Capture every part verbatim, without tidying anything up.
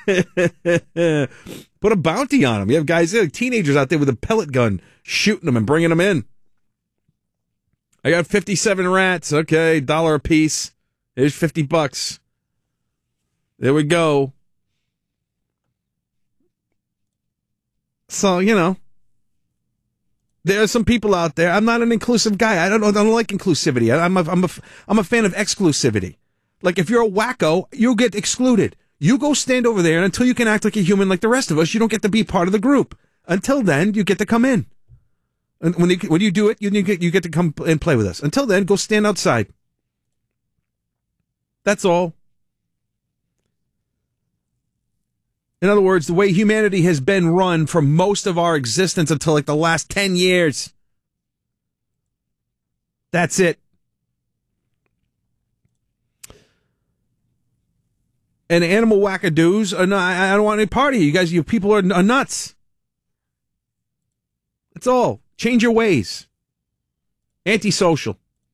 Put a bounty on them. You have guys, like teenagers out there with a pellet gun shooting them and bringing them in. I got fifty-seven rats. Okay, dollar a piece. Here's fifty bucks. There we go. So, you know, there are some people out there. I'm not an inclusive guy. I don't I don't like inclusivity. I'm a, I'm a, I'm a fan of exclusivity. Like, if you're a wacko, you'll get excluded. You go stand over there, and until you can act like a human like the rest of us, you don't get to be part of the group. Until then, you get to come in. And when you, when you do it, you get, you get to come and play with us. Until then, go stand outside. That's all. In other words, the way humanity has been run for most of our existence until like the last ten years. That's it. And animal wackadoos, are not, I don't want any party. You guys, you people are, are nuts. That's all. Change your ways. Antisocial.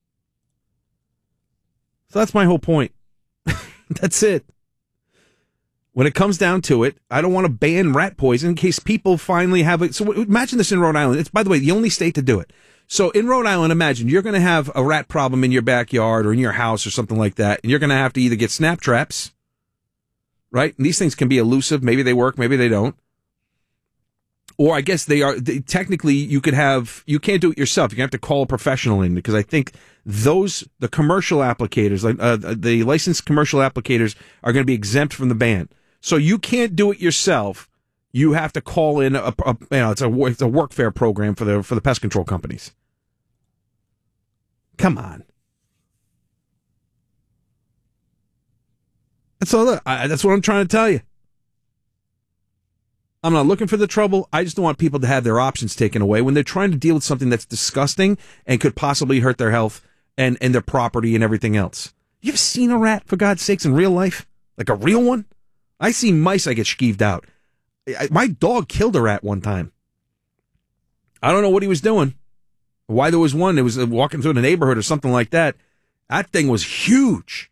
So that's my whole point. That's it. When it comes down to it, I don't want to ban rat poison in case people finally have it. So imagine this in Rhode Island. It's, by the way, the only state to do it. So in Rhode Island, imagine you're going to have a rat problem in your backyard or in your house or something like that. And you're going to have to either get snap traps, right? And these things can be elusive. Maybe they work, maybe they don't. Or I guess they are, they, technically you could have, you can't do it yourself. You're going to have to call a professional in, because I think those, the commercial applicators, like uh, the licensed commercial applicators are going to be exempt from the ban. So you can't do it yourself. You have to call in a, a you know, it's a, it's a workfare program for the, for the pest control companies. Come on. That's all, I, that's what I'm trying to tell you. I'm not looking for the trouble. I just don't want people to have their options taken away when they're trying to deal with something that's disgusting and could possibly hurt their health and, and their property and everything else. You ever seen a rat, for God's sakes, in real life? Like a real one? I see mice, I get skeeved out. I, my dog killed a rat one time. I don't know what he was doing. Why there was one. It was walking through the neighborhood or something like that. That thing was huge.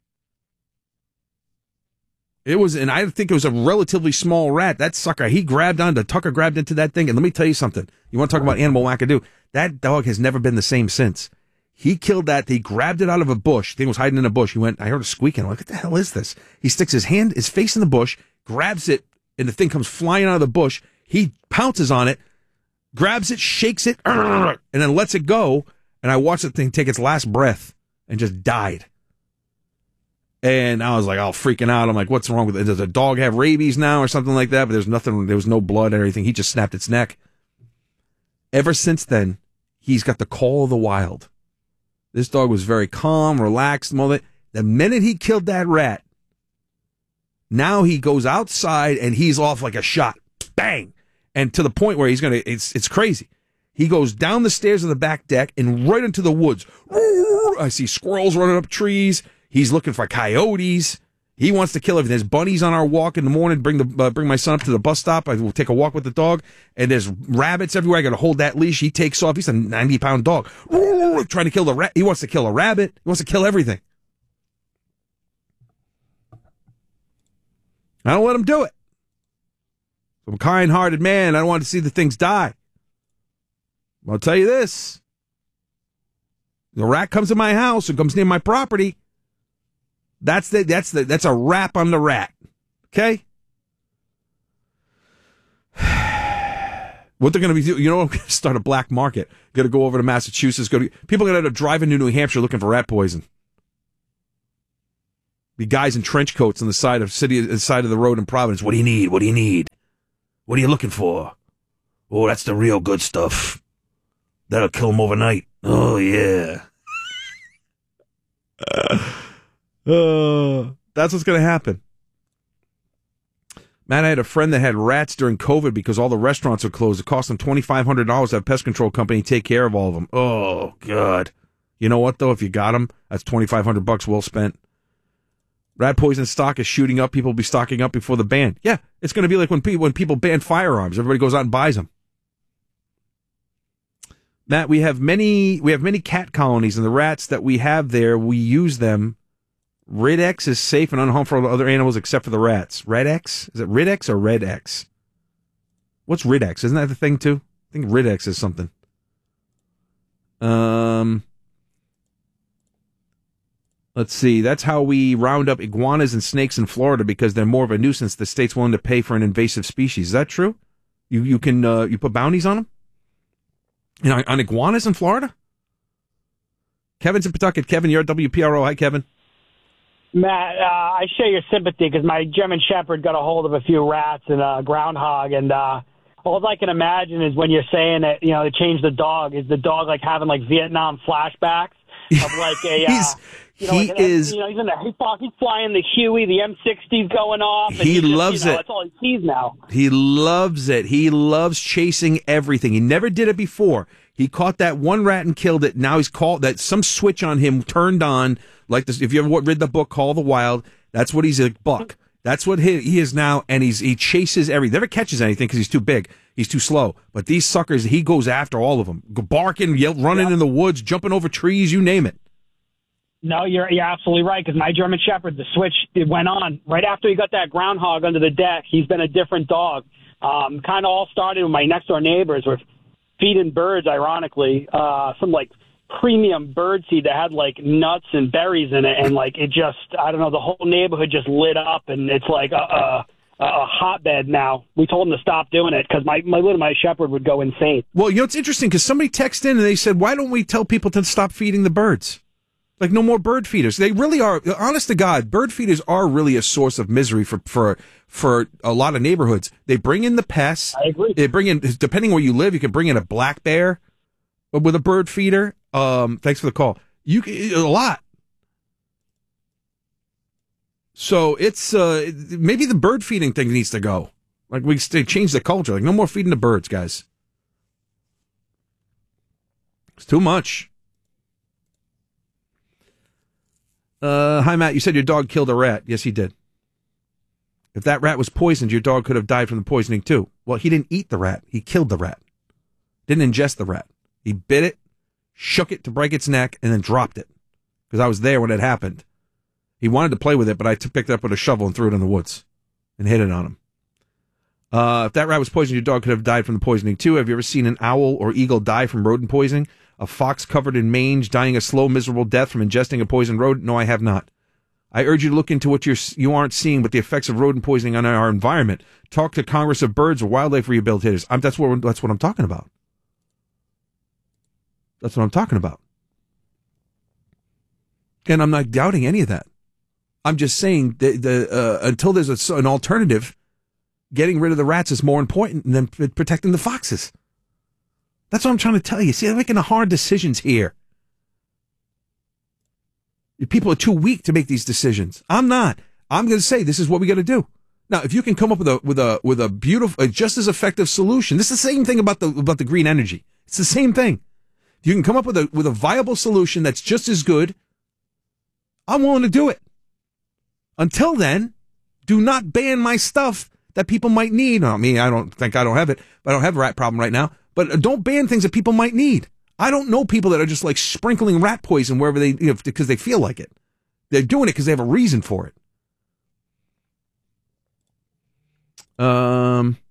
It was, and I think it was a relatively small rat. That sucker, he grabbed onto, Tucker grabbed into that thing. And let me tell you something. You want to talk about animal wackadoo? That dog has never been the same since. He killed that. He grabbed it out of a bush. The thing was hiding in a bush. He went, I heard a squeaking. I'm like, what the hell is this? He sticks his hand, his face in the bush, grabs it, and the thing comes flying out of the bush. He pounces on it, grabs it, shakes it, and then lets it go. And I watched the thing take its last breath and just died. And I was like, all freaking out. I'm like, what's wrong with it? Does a dog have rabies now or something like that? But there's nothing, there was no blood or anything. He just snapped its neck. Ever since then, he's got the call of the wild. This dog was very calm, relaxed. The minute he killed that rat, now he goes outside and he's off like a shot. Bang! And to the point where he's going to, it's it's crazy. He goes down the stairs of the back deck and right into the woods. I see squirrels running up trees. He's looking for coyotes. He wants to kill everything. There's bunnies on our walk in the morning. Bring the uh, bring my son up to the bus stop. I will take a walk with the dog. And there's rabbits everywhere. I got to hold that leash. He takes off. He's a ninety pound dog. Trying to kill the rat. He wants to kill a rabbit. He wants to kill everything. I don't let him do it. I'm a kind-hearted man. I don't want to see the things die. I'll tell you this. The rat comes in my house and comes near my property. That's the, that's the, that's a wrap on the rat. Okay? What they're going to be doing, you know, I'm going to start a black market. Going to go over to Massachusetts. Go to, people are going to drive into New Hampshire looking for rat poison. Be guys in trench coats on the side of city, the side of the road in Providence. What do you need? What do you need? What are you looking for? Oh, that's the real good stuff. That'll kill them overnight. Oh, yeah. uh, uh, that's what's going to happen. Matt, I had a friend that had rats during COVID because all the restaurants are closed. It cost them twenty-five hundred dollars to have a pest control company take care of all of them. Oh, God. You know what, though? If you got them, that's twenty-five hundred bucks well spent. Rat poison stock is shooting up. People will be stocking up before the ban. Yeah, it's going to be like when people, when people ban firearms. Everybody goes out and buys them. Matt, we have many we have many cat colonies, and the rats that we have there, we use them Rid-X is safe and unharmful to other animals except for the rats. Red-X? Is it Rid-X or Red-X? What's Rid-X? Isn't that the thing, too? I think Rid-X is something. Um, let's see. That's how we round up iguanas and snakes in Florida because they're more of a nuisance. The state's willing to pay for an invasive species. Is that true? You you can uh, you put bounties on them? You know, on iguanas in Florida? Kevin's in Pawtucket. Kevin, you're at W P R O. Hi, Kevin. Matt, uh, I share your sympathy because my German Shepherd got a hold of a few rats and a groundhog, and uh, all I can imagine is when you're saying that, you know, they changed the dog, is the dog like having like Vietnam flashbacks of like a, uh, you know, he like an, is, you know, he's in the, he's flying the Huey, the M sixty's going off. And he just, loves you know, it. That's all he sees now. He loves it. He loves chasing everything. He never did it before. He caught that one rat and killed it. Now he's called that some switch on him turned on. Like this, if you ever read the book Call of the Wild, that's what he's a buck. That's what he, he is now, and he's he chases everything. Never catches anything because he's too big. He's too slow. But these suckers, he goes after all of them, barking, yell, running yep. in the woods, jumping over trees, you name it. No, you're you're absolutely right, because my German Shepherd, the switch, it went on right after he got that groundhog under the deck. He's been a different dog. Um, kind of all started with my next door neighbors were feeding birds, ironically, uh, some like premium bird seed that had like nuts and berries in it, and like it just, I don't know, the whole neighborhood just lit up, and it's like a, a, a hotbed now. We told him to stop doing it because my, my little my shepherd would go insane. Well, you know, it's interesting because somebody texted in and they said, why don't we tell people to stop feeding the birds? Like, no more bird feeders. They really are, honest to God, bird feeders are really a source of misery for, for, for a lot of neighborhoods. They bring in the pests. I agree. They bring in, depending where you live, you can bring in a black bear with a bird feeder. Um, thanks for the call. You can, a lot. So it's, uh, maybe the bird feeding thing needs to go. Like, we change the culture. Like, no more feeding the birds, guys. It's too much. Uh, hi, Matt. You said your dog killed a rat. Yes, he did. If that rat was poisoned, your dog could have died from the poisoning, too. Well, he didn't eat the rat. He killed the rat. Didn't ingest the rat. He bit it, shook it to break its neck, and then dropped it. Because I was there when it happened. He wanted to play with it, but I t- picked it up with a shovel and threw it in the woods and hit it on him. Uh, if that rat was poisoned, your dog could have died from the poisoning, too. Have you ever seen an owl or eagle die from rodent poisoning? A fox covered in mange dying a slow, miserable death from ingesting a poisoned rodent? No, I have not. I urge you to look into what you're, you aren't seeing, but the effects of rodent poisoning on our environment. Talk to Congress of Birds or wildlife rehabilitators. I'm, that's what that's what I'm talking about. That's what I'm talking about. And I'm not doubting any of that. I'm just saying that the uh, until there's a, an alternative, getting rid of the rats is more important than protecting the foxes. That's what I'm trying to tell you. See, they're making the hard decisions here. People are too weak to make these decisions. I'm not. I'm going to say this is what we got to do. Now, if you can come up with a with a with a beautiful, a just as effective solution, this is the same thing about the about the green energy. It's the same thing. If you can come up with a with a viable solution that's just as good, I'm willing to do it. Until then, do not ban my stuff that people might need. I mean, I don't think I don't have it, but I don't have a rat problem right now. But don't ban things that people might need. I don't know people that are just like sprinkling rat poison wherever they, you know, because they feel like it. They're doing it because they have a reason for it. Um,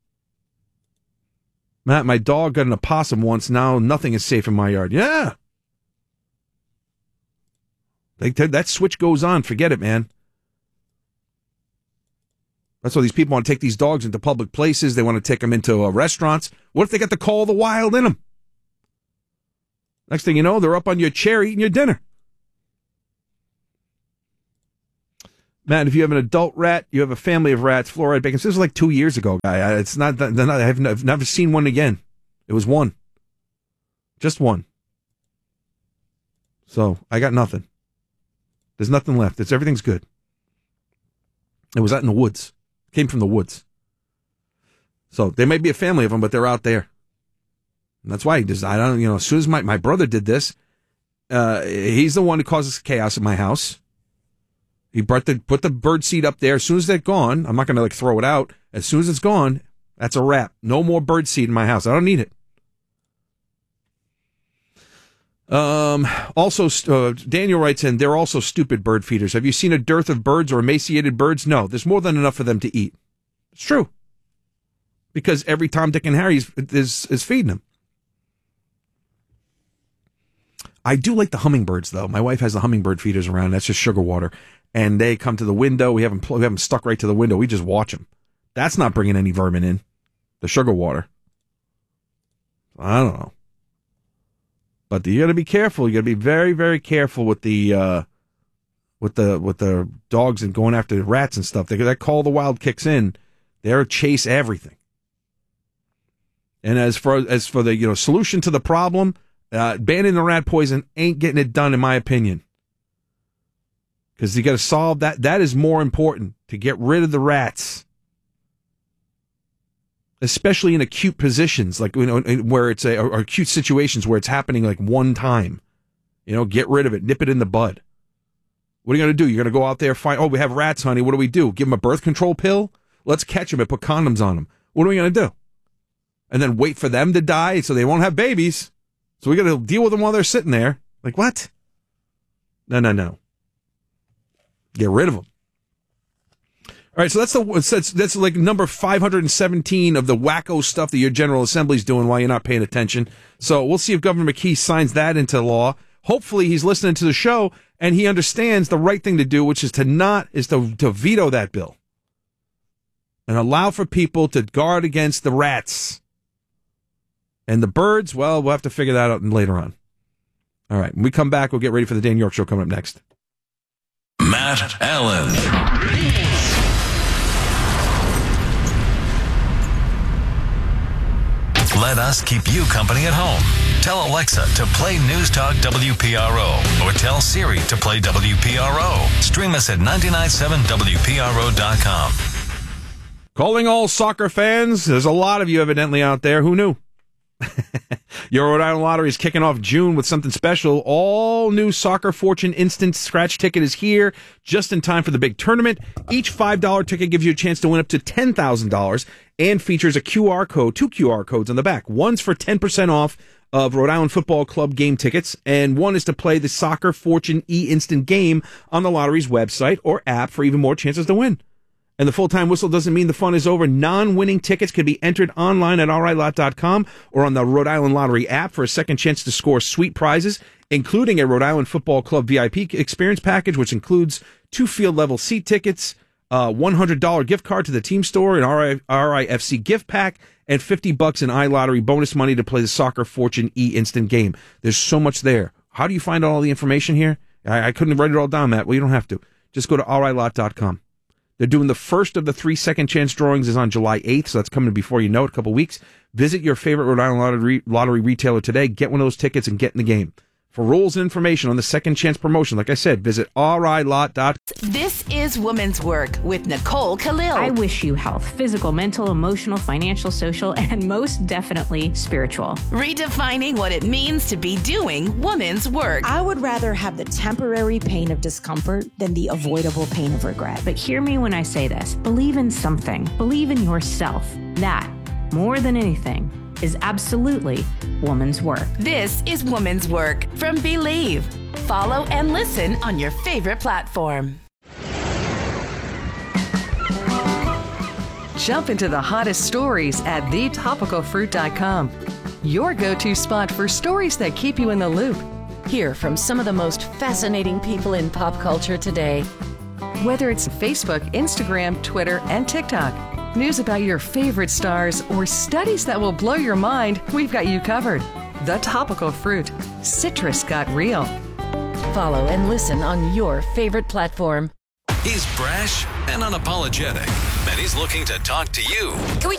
Matt, my dog got an opossum once. Now nothing is safe in my yard. Yeah. They, that switch goes on. Forget it, man. That's why these people want to take these dogs into public places. They want to take them into uh, restaurants. What if they got the Call of the Wild in them? Next thing you know, they're up on your chair eating your dinner. Matt, if you have an adult rat, you have a family of rats, fluoride bacon. This was like two years ago, guy. It's not. Not I have I've never seen one again. It was one, just one. So I got nothing. There's nothing left. It's everything's good. It was out in the woods. Came from the woods. So there may be a family of them, but they're out there. And that's why he does. I don't, you know, as soon as my, my brother did this, uh, he's the one who causes chaos in my house. He brought the, put the bird seed up there. As soon as they're gone, I'm not going to like throw it out. As soon as it's gone, that's a wrap. No more bird seed in my house. I don't need it. Um, also, uh, Daniel writes in, they're also stupid bird feeders. Have you seen a dearth of birds or emaciated birds? No, there's more than enough for them to eat. It's true. Because every Tom, Dick, and Harry is, is, is feeding them. I do like the hummingbirds, though. My wife has the hummingbird feeders around. That's just sugar water. And they come to the window. We have them, we have them stuck right to the window. We just watch them. That's not bringing any vermin in. The sugar water. I don't know. But you got to be careful. You got to be very, very careful with the uh, with the with the dogs and going after the rats and stuff. They, that call the wild kicks in. They're chase everything. And as for as for the you know solution to the problem, uh, banning the rat poison ain't getting it done, in my opinion. Because you got to solve that. That is more important, to get rid of the rats. Especially in acute positions, like, you know, where it's a, or acute situations where it's happening like one time. You know, get rid of it, nip it in the bud. What are you going to do? You're going to go out there, find, oh, we have rats, honey. What do we do? Give them a birth control pill? Let's catch them and put condoms on them. What are we going to do? And then wait for them to die so they won't have babies. So we got to deal with them while they're sitting there. Like, what? No, no, no. Get rid of them. All right, so that's the that's, that's like number five hundred seventeen of the wacko stuff that your General Assembly's doing while you're not paying attention. So we'll see if Governor McKee signs that into law. Hopefully he's listening to the show and he understands the right thing to do, which is to not is to, to veto that bill and allow for people to guard against the rats. And the birds, well, we'll have to figure that out later on. All right, when we come back, we'll get ready for the Dan York Show coming up next. Matt Allen. Let us keep you company at home. Tell Alexa to play News Talk W P R O or tell Siri to play W P R O. Stream us at nine nine seven W P R O dot com. Calling all soccer fans. There's a lot of you evidently out there. Who knew? Your Rhode Island Lottery is kicking off June with something special. All new Soccer Fortune Instant Scratch ticket is here just in time for the big tournament. Each five dollar ticket gives you a chance to win up to ten thousand dollars and features a Q R code, two Q R codes on the back. One's for ten percent off of Rhode Island Football Club game tickets, and one is to play the Soccer Fortune e-Instant game on the lottery's website or app for even more chances to win. And the full-time whistle doesn't mean the fun is over. Non-winning tickets can be entered online at r i lot dot com or on the Rhode Island Lottery app for a second chance to score sweet prizes, including a Rhode Island Football Club V I P experience package, which includes two field-level seat tickets, a one hundred dollars gift card to the team store, an R I F C gift pack, and fifty bucks in iLottery bonus money to play the Soccer Fortune e-Instant game. There's so much there. How do you find all the information here? I, I couldn't write it all down, Matt. Well, you don't have to. Just go to r i lot dot com. They're doing the first of the three second chance drawings is on July eighth, so that's coming before you know it, a couple weeks. Visit your favorite Rhode Island lottery, lottery retailer today. Get one of those tickets and get in the game. For rules and information on the second chance promotion, like I said, visit r i lot dot com. This is Women's Work with Nicole Khalil. I wish you health, physical, mental, emotional, financial, social, and most definitely spiritual. Redefining what it means to be doing women's work. I would rather have the temporary pain of discomfort than the avoidable pain of regret. But hear me when I say this. Believe in something. Believe in yourself. That, more than anything, is absolutely woman's work. This is Woman's Work from Believe. Follow and listen on your favorite platform. Jump into the hottest stories at the topical fruit dot com. Your go-to spot for stories that keep you in the loop. Hear from some of the most fascinating people in pop culture today. Whether it's Facebook, Instagram, Twitter, and TikTok. News about your favorite stars or studies that will blow your mind, we've got you covered. The Topical Fruit. Citrus got real. Follow and listen on your favorite platform. He's brash and unapologetic, and he's looking to talk to you. Can we